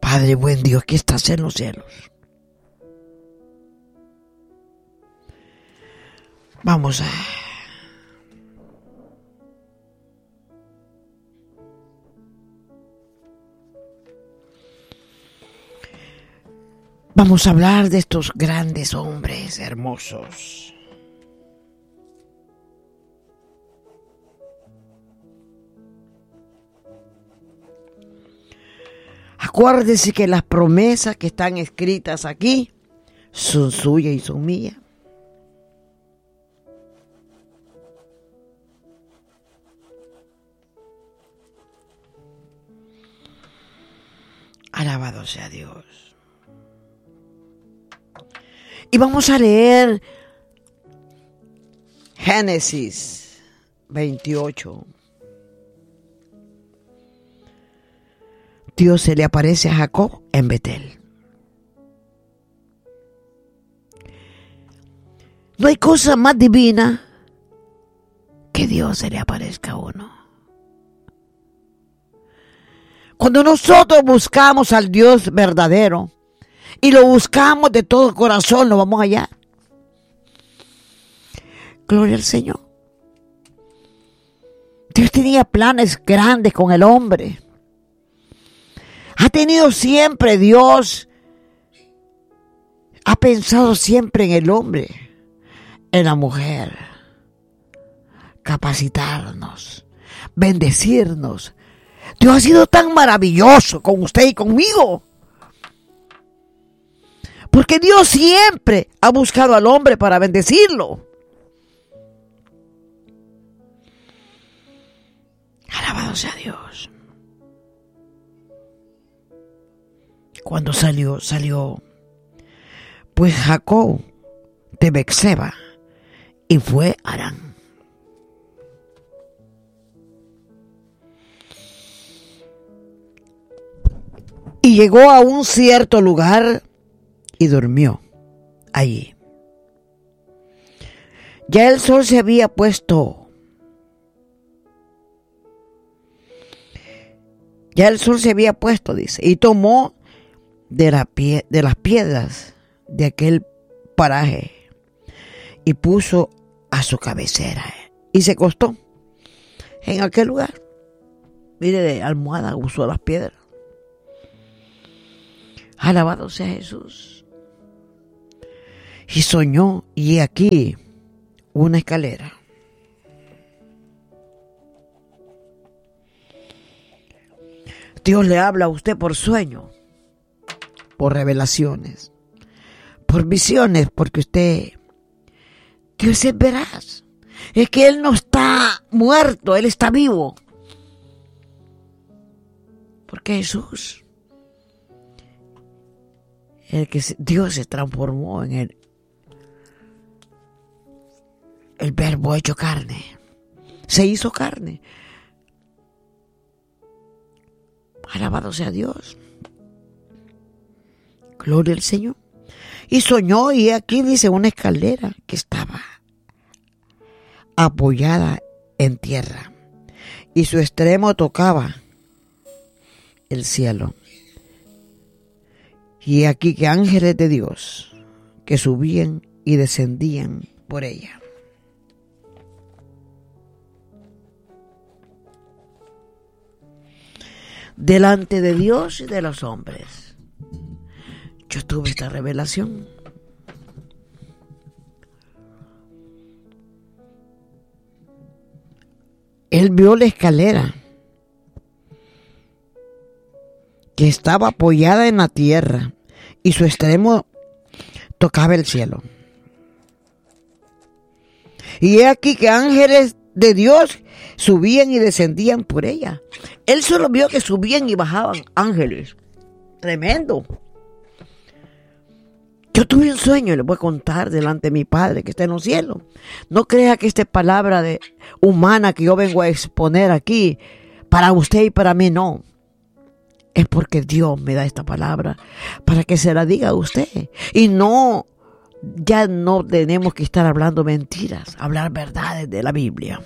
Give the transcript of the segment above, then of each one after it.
Padre buen Dios que estás en los cielos. Vamos a hablar de estos grandes hombres hermosos. Acuérdese que las promesas que están escritas aquí son suyas y son mías. Alabado sea Dios. Y vamos a leer Génesis 28. Dios se le aparece a Jacob en Betel. No hay cosa más divina que Dios se le aparezca a uno. Cuando nosotros buscamos al Dios verdadero y lo buscamos de todo corazón, lo vamos allá. Gloria al Señor. Dios tenía planes grandes con el hombre. Ha tenido siempre Dios, ha pensado siempre en el hombre, en la mujer, capacitarnos, bendecirnos. Dios ha sido tan maravilloso con usted y conmigo. Porque Dios siempre ha buscado al hombre para bendecirlo. Alabado sea Dios. Cuando salió pues Jacob de Beerseba y fue a Harán. Y llegó a un cierto lugar y durmió allí. Ya el sol se había puesto. Dice, y tomó de las piedras de aquel paraje y puso a su cabecera y se acostó en aquel lugar. Mire, de almohada usó las piedras. Alabado sea Jesús. Y soñó, y aquí una escalera. Dios le habla a usted por sueño, por revelaciones, por visiones, porque Dios es veraz. Es que Él no está muerto, Él está vivo. Porque Jesús, Dios se transformó en el verbo hecho carne. Se hizo carne. Alabado sea Dios. Gloria al Señor. Y soñó, y aquí dice una escalera que estaba apoyada en tierra y su extremo tocaba el cielo. Y aquí que ángeles de Dios que subían y descendían por ella. Delante de Dios y de los hombres. Yo tuve esta revelación. Él vio la escalera que estaba apoyada en la tierra y su extremo tocaba el cielo. Y he aquí que ángeles de Dios subían y descendían por ella. Él solo vio que subían y bajaban ángeles. Tremendo. Yo tuve un sueño y le voy a contar delante de mi Padre que está en los cielos. No crea que esta palabra humana que yo vengo a exponer aquí para usted y para mí, no. Es porque Dios me da esta palabra para que se la diga a usted. Y no, ya no tenemos que estar hablando mentiras, hablar verdades de la Biblia.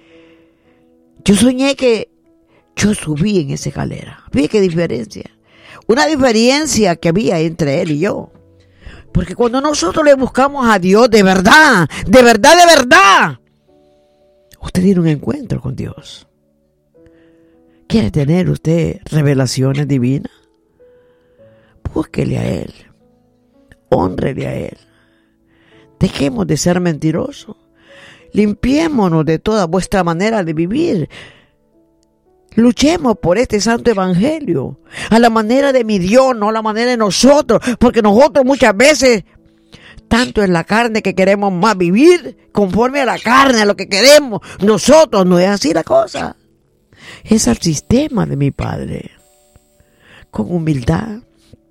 Yo soñé que yo subí en esa escalera. Fíjate qué diferencia. una diferencia que había entre él y yo. Porque cuando nosotros le buscamos a Dios de verdad, de verdad, de verdad, usted tiene un encuentro con Dios. ¿Quiere tener usted revelaciones divinas? Búsquele a Él. Hónrele a Él. Dejemos de ser mentirosos. Limpiémonos de toda vuestra manera de vivir. Luchemos por este santo evangelio. A la manera de mi Dios, no a la manera de nosotros. Porque nosotros muchas veces, tanto en la carne que queremos más vivir, conforme a la carne, a lo que queremos. Nosotros no es así la cosa. Es al sistema de mi Padre. Con humildad.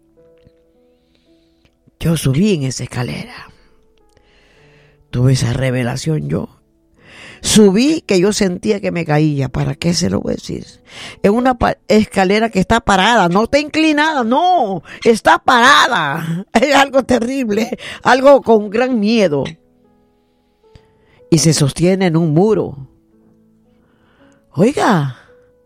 Yo subí en esa escalera. Tuve esa revelación yo. Subí que yo sentía que me caía. ¿Para qué se lo voy a decir? En una escalera que está parada. No está inclinada, no. Está parada. Es algo terrible. Algo con gran miedo. Y se sostiene en un muro. Oiga.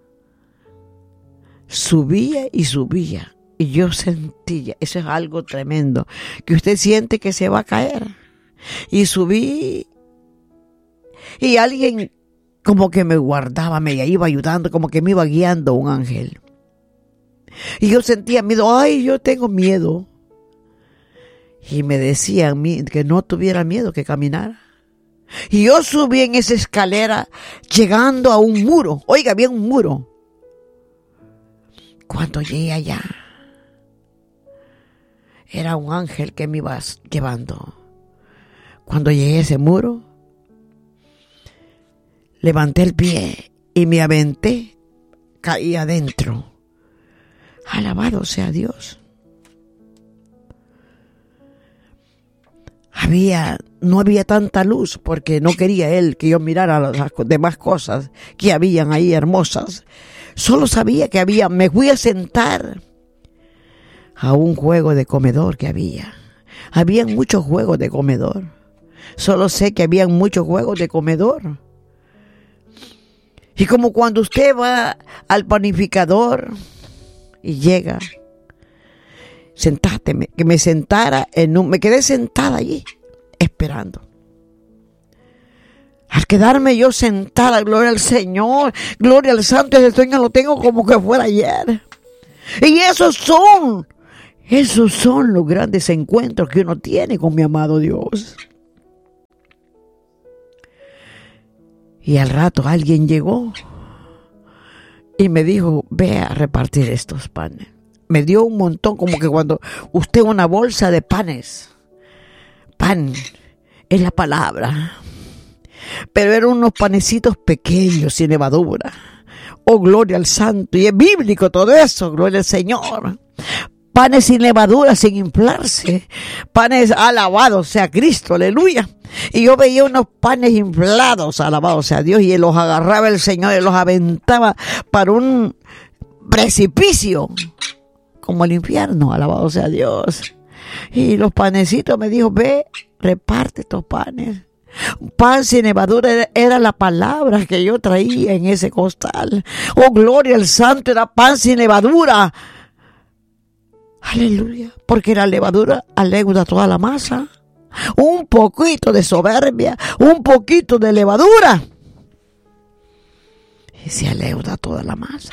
Subía y subía. Y yo sentía, eso es algo tremendo, que usted siente que se va a caer. Y subí, y alguien como que me guardaba, me iba ayudando, como que me iba guiando un ángel. Y yo sentía miedo, ay, yo tengo miedo. Y me decían que no tuviera miedo, que caminara. Y yo subí en esa escalera, llegando a un muro. Oiga, había un muro. Cuando llegué allá, era un ángel que me iba llevando. Cuando llegué a ese muro, levanté el pie y me aventé, caí adentro. Alabado sea Dios. No había tanta luz porque no quería él que yo mirara las demás cosas que habían ahí hermosas. Solo sabía que me fui a sentar a un juego de comedor que había. Habían muchos juegos de comedor. Solo sé que habían muchos juegos de comedor. Y como cuando usted va al panificador y llega, que me sentara me quedé sentada allí, esperando. Al quedarme yo sentada, gloria al Señor, gloria al Santo, ese sueño lo tengo como que fuera ayer. Y esos son los grandes encuentros que uno tiene con mi amado Dios. Y al rato alguien llegó y me dijo, ve a repartir estos panes. Me dio un montón, como que cuando usted una bolsa de panes. Pan es la palabra. Pero eran unos panecitos pequeños, sin levadura. Oh, gloria al Santo. Y es bíblico todo eso, gloria al Señor. Panes sin levadura, sin inflarse. Panes alabados sea Cristo, aleluya. Y yo veía unos panes inflados, alabados sea Dios. Y los agarraba el Señor y los aventaba para un precipicio. Como el infierno, alabado sea Dios. Y los panecitos me dijo, ve, reparte estos panes. Pan sin levadura era la palabra que yo traía en ese costal. Oh, gloria al Santo, era pan sin levadura. Aleluya, porque la levadura aleuda toda la masa. Un poquito de soberbia, un poquito de levadura, y se aleuda toda la masa.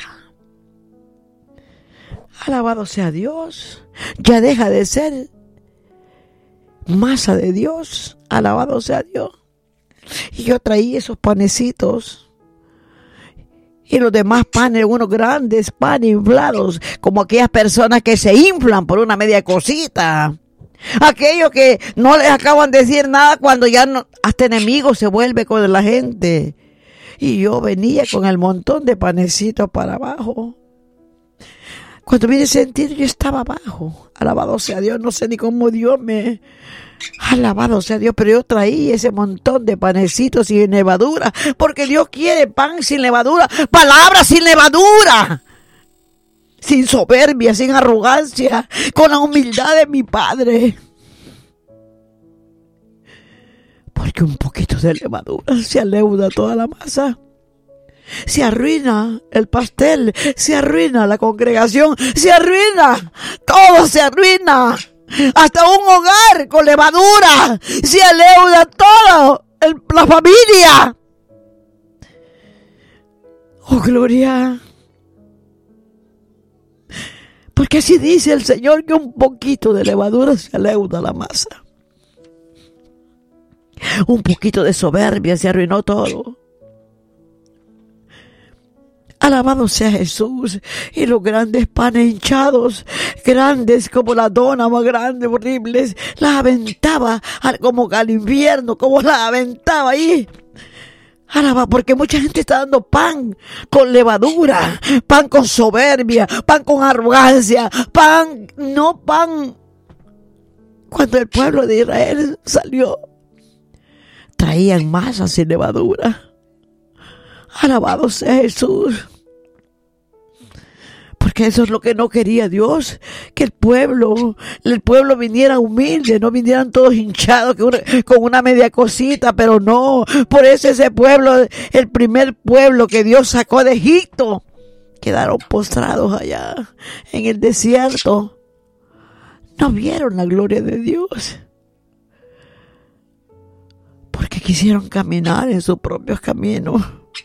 Alabado sea Dios. Ya deja de ser masa de Dios. Alabado sea Dios. Y yo traía esos panecitos. Y los demás panes, unos grandes panes inflados, como aquellas personas que se inflan por una media cosita. Aquellos que no les acaban de decir nada cuando ya hasta enemigos se vuelve con la gente. Y yo venía con el montón de panecitos para abajo. Cuando vine a sentir, yo estaba abajo. Alabado sea Dios, no sé ni cómo Dios me... Alabado sea Dios, pero yo traí ese montón de panecitos sin levadura, porque Dios quiere pan sin levadura, palabras sin levadura, sin soberbia, sin arrogancia, con la humildad de mi Padre. Porque un poquito de levadura se aleuda toda la masa. Se arruina el pastel, se arruina la congregación, se arruina, todo se arruina. Hasta un hogar con levadura se aleuda todo, la familia. Oh, gloria. Porque así dice el Señor, que un poquito de levadura se aleuda la masa. Un poquito de soberbia se arruinó todo. Alabado sea Jesús. Y los grandes panes hinchados, grandes como la dona más grande, horribles, las aventaba como al invierno, como las aventaba ahí. Alaba, porque mucha gente está dando pan con levadura, pan con soberbia, pan con arrogancia, pan. Cuando el pueblo de Israel salió, traían masas sin levadura. Alabado sea Jesús. Porque eso es lo que no quería Dios, que el pueblo viniera humilde, no vinieran todos hinchados con una media cosita, pero no. Por eso ese pueblo, el primer pueblo que Dios sacó de Egipto, quedaron postrados allá en el desierto. No vieron la gloria de Dios, porque quisieron caminar en sus propios caminos.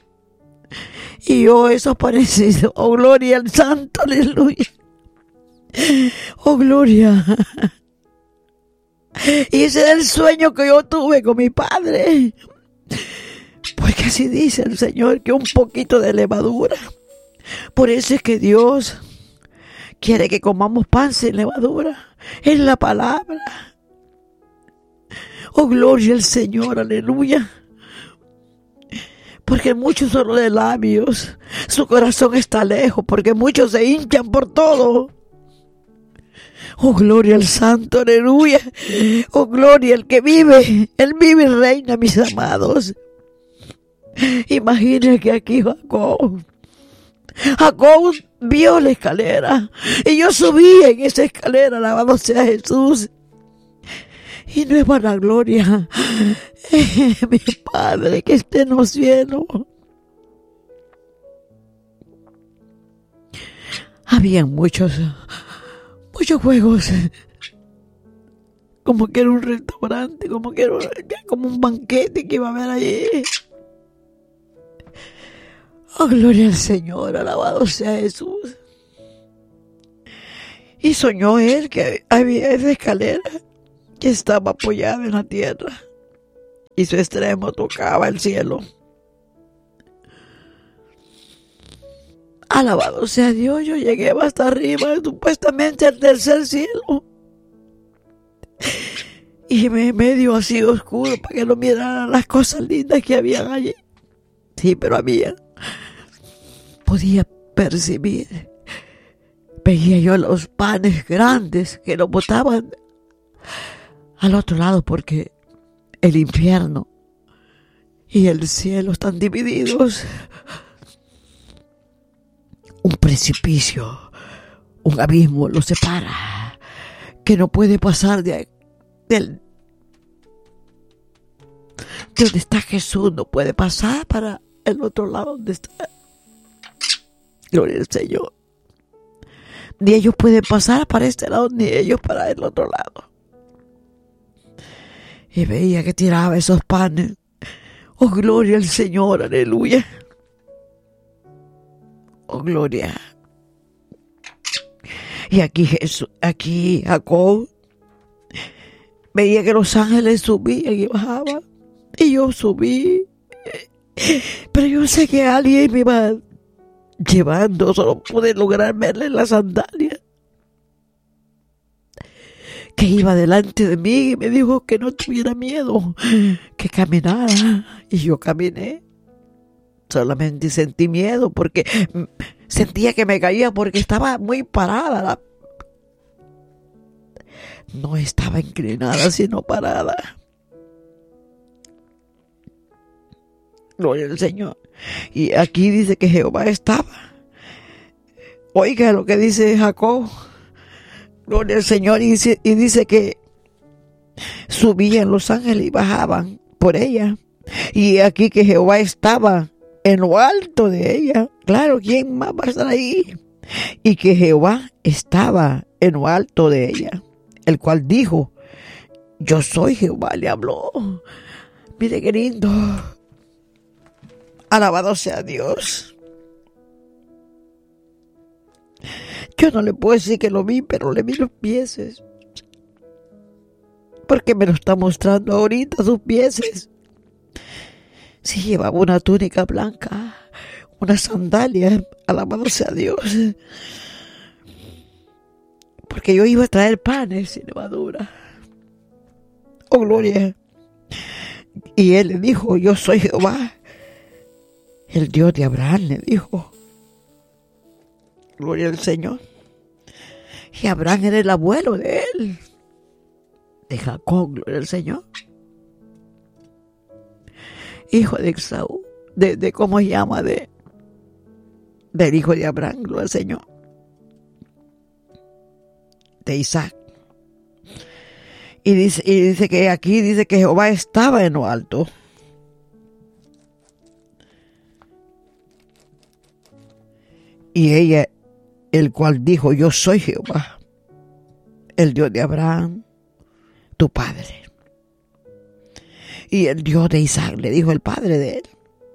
Y esos parecidos, oh gloria al Santo, aleluya, oh gloria. Y ese es el sueño que yo tuve con mi padre, porque así dice el Señor, que un poquito de levadura. Por eso es que Dios quiere que comamos pan sin levadura, en la palabra. Oh gloria al Señor, aleluya. Porque muchos solo de labios, su corazón está lejos, porque muchos se hinchan por todo. Oh, gloria al Santo, aleluya. Oh, gloria al que vive, Él vive y reina, mis amados. Imaginen que aquí Jacob vio la escalera, y yo subí en esa escalera, alabado sea Jesús. Y no es para la gloria, mi Padre que esté en los cielos. Habían muchos juegos, como que era un restaurante, como que era como un banquete que iba a haber allí. Oh, gloria al Señor, alabado sea Jesús. Y soñó él que había esa escalera que estaba apoyada en la tierra y su extremo tocaba el cielo. Alabado sea Dios, yo llegué hasta arriba, supuestamente al tercer cielo, y medio así oscuro para que no miraran las cosas lindas que habían allí. Sí, pero podía percibir, veía yo los panes grandes que los botaban al otro lado, porque el infierno y el cielo están divididos. Un precipicio, un abismo los separa, que no puede pasar de donde está Jesús, no puede pasar para el otro lado donde está. Gloria al Señor. Ni ellos pueden pasar para este lado, ni ellos para el otro lado. Y veía que tiraba esos panes. Oh, gloria al Señor, aleluya. Oh, gloria. Y aquí Jacob veía que los ángeles subían y bajaban. Y yo subí. Pero yo sé que alguien me iba llevando, solo pude lograr verle las sandalias, que iba delante de mí, y me dijo que no tuviera miedo, que caminara. Y yo caminé. Solamente sentí miedo porque sentía que me caía, porque estaba muy parada. No estaba inclinada, sino parada. Gloria al Señor. Y aquí dice que Jehová estaba. Oiga lo que dice Jacob. Gloria al Señor. Y dice que subían los ángeles y bajaban por ella. Y aquí que Jehová estaba en lo alto de ella. Claro, ¿quién más va a estar ahí? Y que Jehová estaba en lo alto de ella, el cual dijo, yo soy Jehová, le habló. Mire qué lindo. Alabado sea Dios. Yo no le puedo decir que lo vi, pero le vi los pies. Porque me lo está mostrando ahorita sus pies. Sí, llevaba una túnica blanca, una sandalia, alabado sea Dios. Porque yo iba a traer panes sin levadura. Oh, gloria. Y él le dijo, yo soy Jehová, el Dios de Abraham, le dijo. Gloria al Señor. Y Abraham era el abuelo de él, de Jacob, gloria al Señor. Hijo de Esaú, de ¿cómo se llama? Del hijo de Abraham, gloria al Señor. De Isaac. Y dice que aquí dice que Jehová estaba en lo alto. Y ella, el cual dijo, yo soy Jehová, el Dios de Abraham, tu padre. Y el Dios de Isaac, le dijo el padre de él.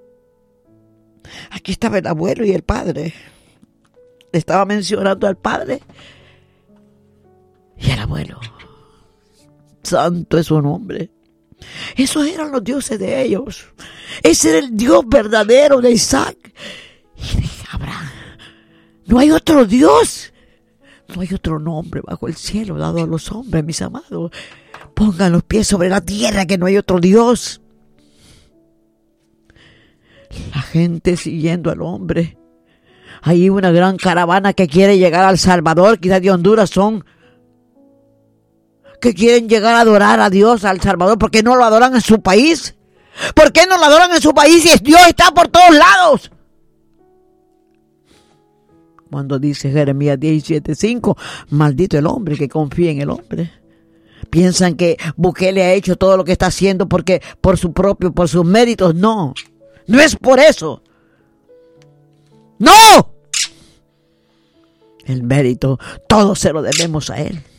Aquí estaba el abuelo y el padre. Le estaba mencionando al padre y al abuelo. Santo es su nombre. Esos eran los dioses de ellos. Ese era el Dios verdadero de Isaac y de Abraham. No hay otro Dios. No hay otro nombre bajo el cielo dado a los hombres, mis amados. Pongan los pies sobre la tierra, que no hay otro Dios. La gente siguiendo al hombre. Hay una gran caravana que quiere llegar al Salvador, quizás de Honduras son, que quieren llegar a adorar a Dios, al Salvador. ¿Por qué no lo adoran en su país? ¿Por qué no lo adoran en su país si Dios está por todos lados? Cuando dice Jeremías 17:5, maldito el hombre que confía en el hombre. Piensan que Bukele ha hecho todo lo que está haciendo porque por sus méritos. No, no es por eso. No. El mérito, todo se lo debemos a él.